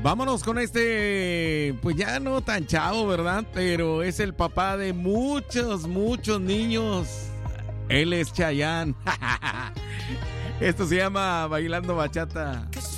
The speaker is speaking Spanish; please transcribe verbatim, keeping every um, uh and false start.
Vámonos con este, pues ya no tan chavo, ¿verdad? Pero es el papá de muchos, muchos niños. Él es Chayanne. Esto se llama Bailando Bachata.